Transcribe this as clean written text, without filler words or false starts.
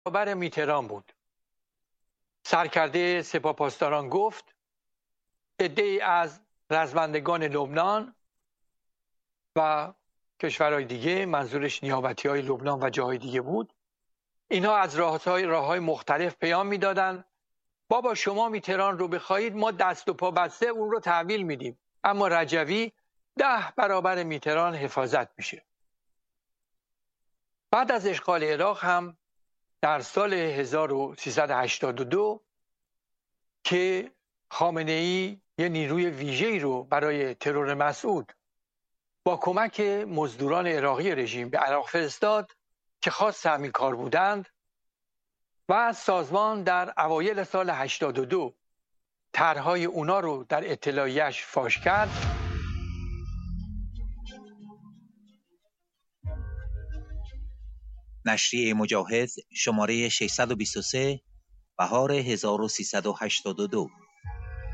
برابر میتران بود. سرکرده سپاهپاسداران گفت عده‌ای از رزمندگان لبنان و کشورهای دیگه، منظورش نیابتی‌های لبنان و جاهای دیگه بود، اینها از راه‌های مختلف پیام میدادن بابا شما میتران رو بخواهید ما دست و پا بسته اون رو تحویل میدیم، اما رجوی 10 برابر میتران حفاظت میشه. بعد از اشغال عراق هم در سال 1382 که خامنه‌ای یه نیروی ویژه‌ای رو برای ترور مسعود با کمک مزدوران عراقی رژیم به عراق فرستاد که خاص همین کار بودند و سازمان در اوایل سال 82 طرح‌های اونا رو در اطلاعیه‌اش فاش کرد. نشریه مجاهد، شماره 623، بهار 1382.